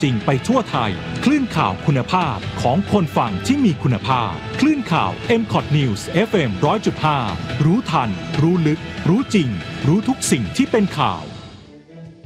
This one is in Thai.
จริงไปทั่วไทยคลื่นข่าวคุณภาพของคนฟังที่มีคุณภาพคลื่นข่าว MCOT News FM 100.5 รู้ทันรู้ลึกรู้จริงรู้ทุกสิ่งที่เป็นข่าว